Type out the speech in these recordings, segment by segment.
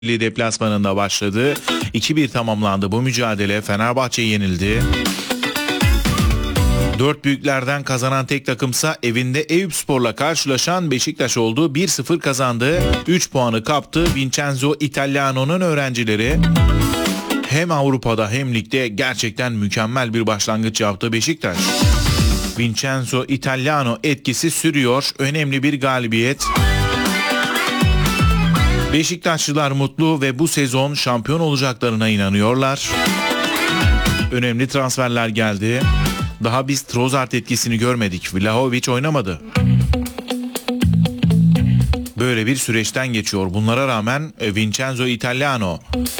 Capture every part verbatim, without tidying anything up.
deplasmanında başladı. iki bir tamamlandı bu mücadele. Fenerbahçe yenildi. Dört büyüklerden kazanan tek takımsa evinde Eyüpspor'la karşılaşan Beşiktaş oldu. bir sıfır kazandı. üç puanı kaptı. Vincenzo Italiano'nun öğrencileri hem Avrupa'da hem ligde gerçekten mükemmel bir başlangıç yaptı Beşiktaş. Vincenzo Italiano etkisi sürüyor. Önemli bir galibiyet. Beşiktaşlılar mutlu ve bu sezon şampiyon olacaklarına inanıyorlar. Önemli transferler geldi. Daha biz Trossard etkisini görmedik. Vlahovic oynamadı. Böyle bir süreçten geçiyor. Bunlara rağmen Vincenzo Italiano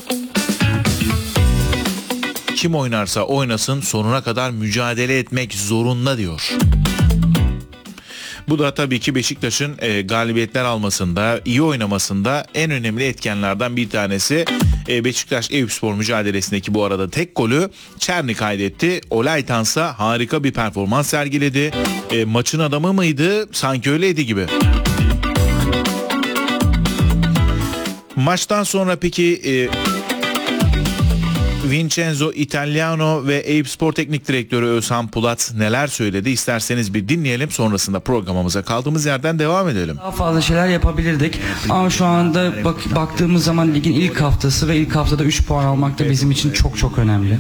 kim oynarsa oynasın sonuna kadar mücadele etmek zorunda diyor. Bu da tabii ki Beşiktaş'ın e, galibiyetler almasında, iyi oynamasında en önemli etkenlerden bir tanesi. E, Beşiktaş Eyüpspor mücadelesindeki bu arada tek golü Çerni kaydetti. Olaytansa harika bir performans sergiledi. E, maçın adamı mıydı? Sanki öyleydi gibi. Maçtan sonra peki E, Vincenzo Italiano ve Eyüpspor Teknik Direktörü Özhan Pulat neler söyledi? İsterseniz bir dinleyelim, sonrasında programımıza kaldığımız yerden devam edelim. Daha fazla şeyler yapabilirdik ama şu anda bak, baktığımız zaman ligin ilk haftası ve ilk haftada üç puan almak da bizim için çok çok önemli.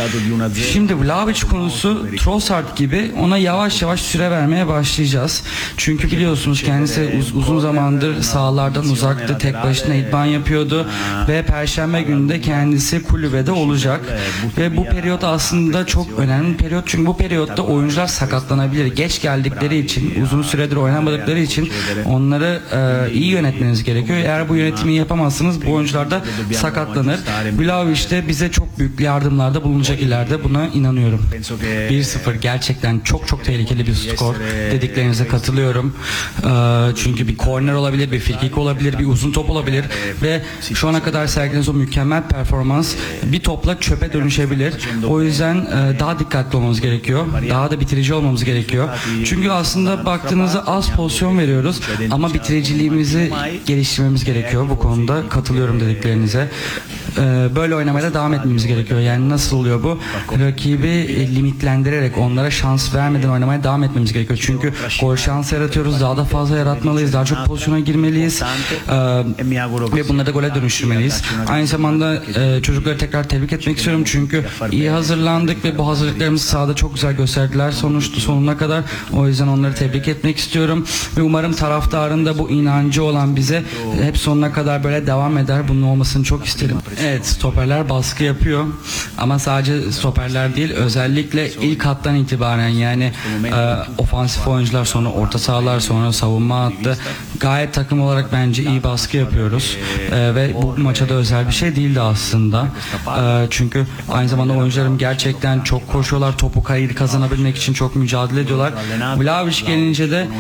Şimdi Vlahovic konusu Trossard gibi ona yavaş yavaş süre vermeye başlayacağız. Çünkü biliyorsunuz kendisi uz- uzun zamandır sahalardan uzaktı, tek başına idman yapıyordu ve Perşembe günü de kendisi kulübede olacak. Ve bu periyot aslında çok önemli bir periyot, çünkü bu periyotta oyuncular sakatlanabilir. Geç geldikleri için, uzun süredir oynamadıkları için onları e, iyi yönetmeniz gerekiyor. Eğer bu yönetimi yapamazsınız bu oyuncular da sakatlanır. Vlahovic de bize çok büyük yardımlarda bulunacak ileride, buna inanıyorum. bir sıfır gerçekten çok çok tehlikeli bir skor. Dediklerinize katılıyorum. E, çünkü bir korner olabilir, bir frikik olabilir, bir uzun top olabilir ve şu ana kadar sergilediğiniz o mükemmel performans bir topla çöpe dönüşebilir. O yüzden e, daha dikkatli olmamız gerekiyor. Daha da bitirici olmamız gerekiyor. Çünkü aslında baktığınızda az pozisyon veriyoruz ama bitiriciliğimizi geliştirmemiz gerekiyor. Bu konuda katılıyorum dediklerinize. E, böyle oynamaya da devam etmemiz gerekiyor. Yani nasıl oluyor bu? Rakibi limitlendirerek, onlara şans vermeden oynamaya devam etmemiz gerekiyor. Çünkü gol şansı yaratıyoruz. Daha da fazla yaratmalıyız. Daha çok pozisyona girmeliyiz. E, ve bunları da gole dönüştürmeliyiz. Aynı zamanda e, çocukları tekrar tebrik etmek istiyorum çünkü iyi hazırlandık ve bu hazırlıklarımızı sahada çok güzel gösterdiler sonuçta sonuna kadar. O yüzden onları tebrik etmek istiyorum ve umarım taraftarın da bu inancı olan bize hep sonuna kadar böyle devam eder. Bunun olmasını çok isterim. Evet, stoperler baskı yapıyor ama sadece stoperler değil, özellikle ilk hattan itibaren yani e, ofansif oyuncular, sonra orta sahalar, sonra savunma hattı gayet takım olarak bence iyi baskı yapıyoruz e, ve bu maça da özel bir şey değildi aslında. E, çünkü aynı zamanda oyuncularım gerçekten çok koşuyorlar, topu kaydı kazanabilmek için çok mücadele ediyorlar. Vlahovic gelince de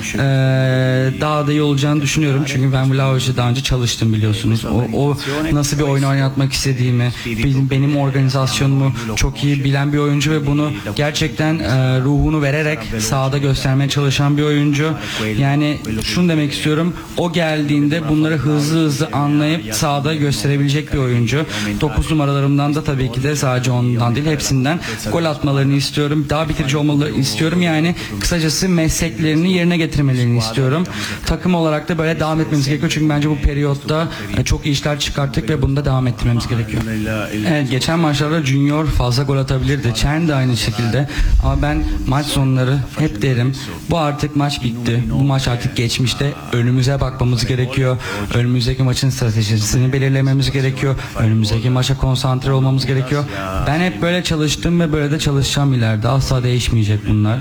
e, daha da iyi olacağını düşünüyorum çünkü ben Vlahovic'le daha önce çalıştım biliyorsunuz. O, o nasıl bir oyun oynatmak istediğimi, benim organizasyonumu çok iyi bilen bir oyuncu ve bunu gerçekten e, ruhunu vererek sahada göstermeye çalışan bir oyuncu. Yani şunu demek istiyorum, o geldiğinde bunları hızlı hızlı anlayıp sahada gösterebilecek bir oyuncu. dokuz numaralarımdan da tabii ki de sadece ondan değil, hepsinden gol atmalarını istiyorum. Daha bitirici olmalarını istiyorum. Yani kısacası mesleklerini yerine getirmelerini istiyorum. Takım olarak da böyle devam etmemiz gerekiyor. Çünkü bence bu periyotta çok iyi işler çıkarttık ve bunu da devam ettirmemiz gerekiyor. Evet, geçen maçlarda Junior fazla gol atabilirdi. Chen de aynı şekilde. Ama ben maç sonları hep derim, bu artık maç bitti. Bu maç artık geçmişte. Önümüze bakmamız gerekiyor. Önümüzdeki maçın stratejisini belirlememiz gerekiyor. Önümüzdeki maça konsantre olmamız gerekiyor. Ben hep böyle çalıştım ve böyle de çalışacağım ileride. Asla değişmeyecek bunlar.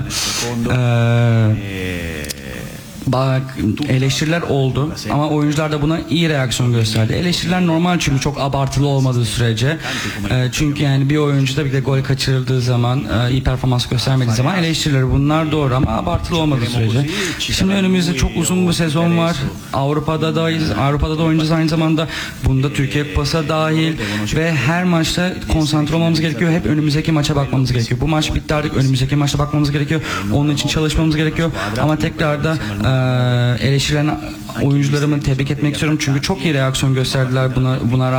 Eee Bak, eleştiriler oldu ama oyuncular da buna iyi reaksiyon gösterdi. Eleştiriler normal çünkü çok abartılı olmadığı sürece. E, çünkü yani bir oyuncu da bir de gol kaçırıldığı zaman, e, iyi performans göstermediği zaman eleştiriler, bunlar doğru ama abartılı olmadığı sürece. Şimdi önümüzde çok uzun bir sezon var. Avrupa'da da Avrupa'da da oynayacağız aynı zamanda. Bunda Türkiye Kupası dahil ve her maçta konsantre olmamız gerekiyor. Hep önümüzdeki maça bakmamız gerekiyor. Bu maç bitti, artık önümüzdeki maça bakmamız gerekiyor. Onun için çalışmamız gerekiyor. Ama tekrar da eleştirilen oyuncularımı tebrik etmek istiyorum çünkü çok iyi reaksiyon gösterdiler buna buna rağmen.